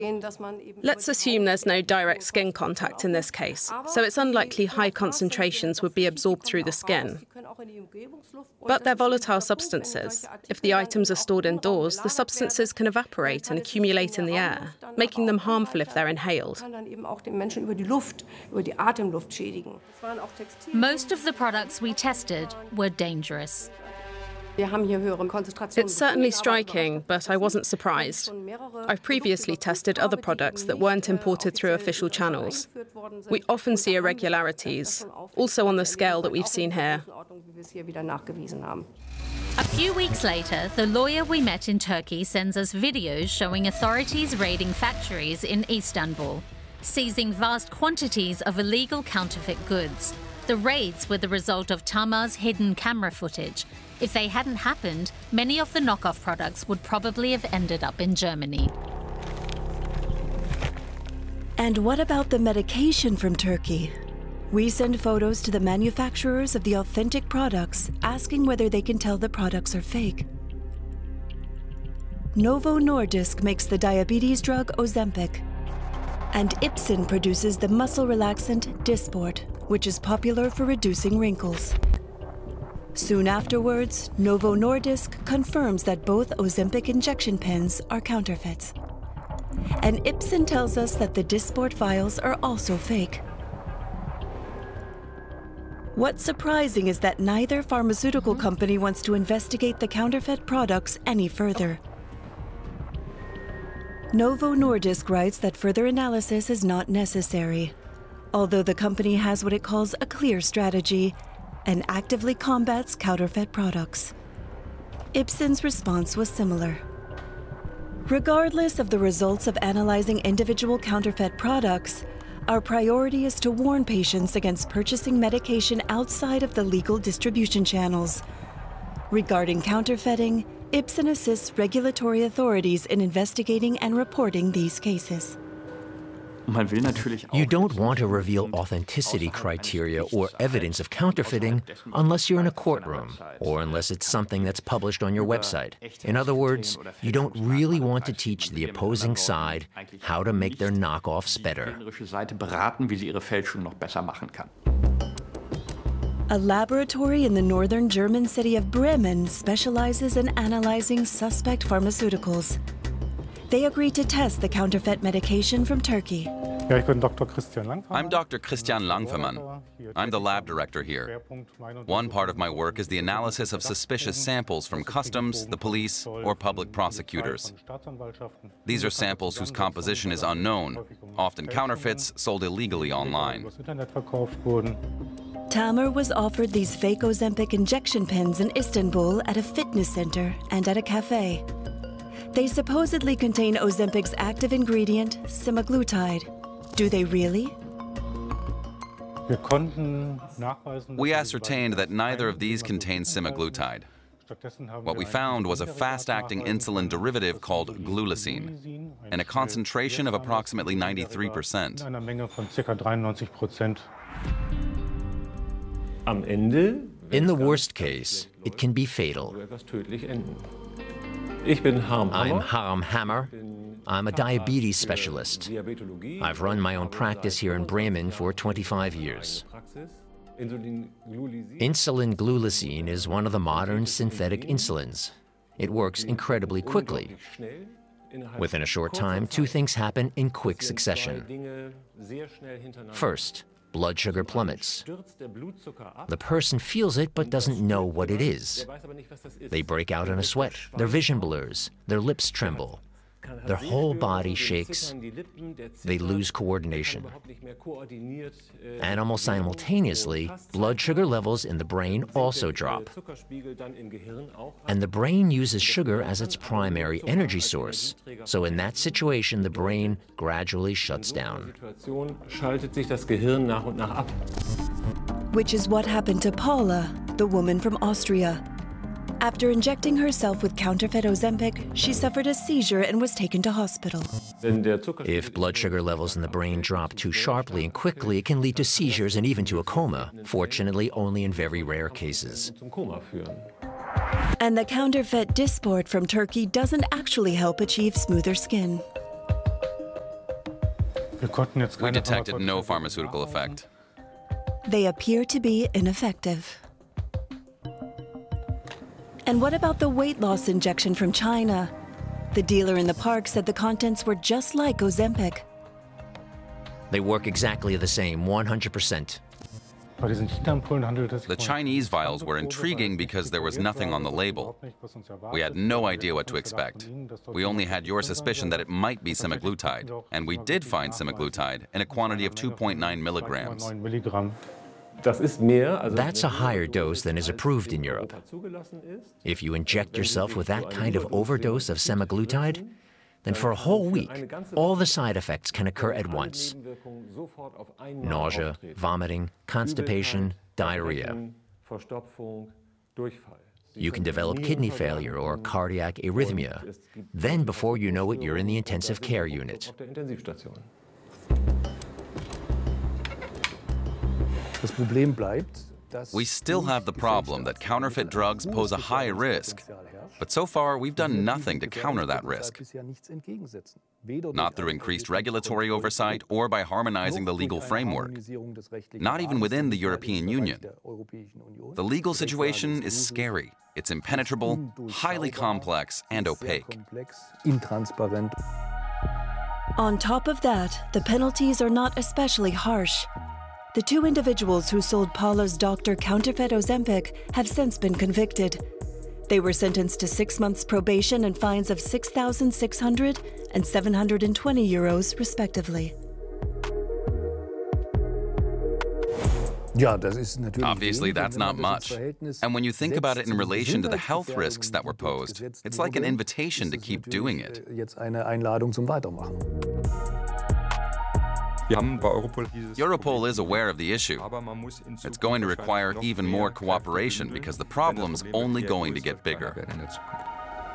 Let's assume there's no direct skin contact in this case, so it's unlikely high concentrations would be absorbed through the skin. But they're volatile substances. If the items are stored indoors, the substances can evaporate and accumulate in the air, making them harmful if they're inhaled. Most of the products we tested were dangerous. It's certainly striking, but I wasn't surprised. I've previously tested other products that weren't imported through official channels. We often see irregularities, also on the scale that we've seen here. A few weeks later, the lawyer we met in Turkey sends us videos showing authorities raiding factories in Istanbul, seizing vast quantities of illegal counterfeit goods. The raids were the result of Tamar's hidden camera footage. If they hadn't happened, many of the knockoff products would probably have ended up in Germany. And what about the medication from Turkey? We send photos to the manufacturers of the authentic products, asking whether they can tell the products are fake. Novo Nordisk makes the diabetes drug Ozempic, and Ipsen produces the muscle relaxant Dysport, which is popular for reducing wrinkles. Soon afterwards, Novo Nordisk confirms that both Ozempic injection pens are counterfeits. And Ipsen tells us that the Dysport vials are also fake. What's surprising is that neither pharmaceutical company wants to investigate the counterfeit products any further. Novo Nordisk writes that further analysis is not necessary, although the company has what it calls a clear strategy and actively combats counterfeit products. Ipsen's response was similar. Regardless of the results of analyzing individual counterfeit products, our priority is to warn patients against purchasing medication outside of the legal distribution channels. Regarding counterfeiting, Ipsen assists regulatory authorities in investigating and reporting these cases. You don't want to reveal authenticity criteria or evidence of counterfeiting unless you're in a courtroom or unless it's something that's published on your website. In other words, you don't really want to teach the opposing side how to make their knockoffs better. A laboratory in the northern German city of Bremen specializes in analyzing suspect pharmaceuticals. They agreed to test the counterfeit medication from Turkey. I'm Dr. Christian Langfermann. I'm the lab director here. One part of my work is the analysis of suspicious samples from customs, the police, or public prosecutors. These are samples whose composition is unknown, often counterfeits sold illegally online. Tamer was offered these fake Ozempic injection pens in Istanbul at a fitness center and at a cafe. They supposedly contain Ozempic's active ingredient, semaglutide. Do they really? We ascertained that neither of these contained semaglutide. What we found was a fast-acting insulin derivative called glulisine, and a concentration of approximately 93%. In the worst case, it can be fatal. I'm Harm Hammer. I'm a diabetes specialist. I've run my own practice here in Bremen for 25 years. Insulin glulisine is one of the modern synthetic insulins. It works incredibly quickly. Within a short time, two things happen in quick succession. First, blood sugar plummets. The person feels it but doesn't know what it is. They break out in a sweat, their vision blurs, their lips tremble, their whole body shakes, they lose coordination. And almost simultaneously, blood sugar levels in the brain also drop. And the brain uses sugar as its primary energy source. So in that situation, the brain gradually shuts down. Which is what happened to Paula, the woman from Austria. After injecting herself with counterfeit Ozempic, she suffered a seizure and was taken to hospital. If blood sugar levels in the brain drop too sharply and quickly, it can lead to seizures and even to a coma, fortunately only in very rare cases. And the counterfeit Dysport from Turkey doesn't actually help achieve smoother skin. We detected no pharmaceutical effect. They appear to be ineffective. And what about the weight loss injection from China? The dealer in the park said the contents were just like Ozempic. They work exactly the same, 100%. The Chinese vials were intriguing because there was nothing on the label. We had no idea what to expect. We only had your suspicion that it might be semaglutide, and we did find semaglutide in a quantity of 2.9 milligrams. That's a higher dose than is approved in Europe. If you inject yourself with that kind of overdose of semaglutide, then for a whole week, all the side effects can occur at once. Nausea, vomiting, constipation, diarrhea. You can develop kidney failure or cardiac arrhythmia. Then, before you know it, you're in the intensive care unit. We still have the problem that counterfeit drugs pose a high risk, but so far we've done nothing to counter that risk. Not through increased regulatory oversight or by harmonizing the legal framework. Not even within the European Union. The legal situation is scary. It's impenetrable, highly complex, and opaque. On top of that, the penalties are not especially harsh. The two individuals who sold Paula's doctor counterfeit Ozempic have since been convicted. They were sentenced to 6 months probation and fines of 6,600 and 720 euros, respectively. Obviously, that's not much. And when you think about it in relation to the health risks that were posed, it's like an invitation to keep doing it. Europol is aware of the issue. It's going to require even more cooperation because the problem's only going to get bigger.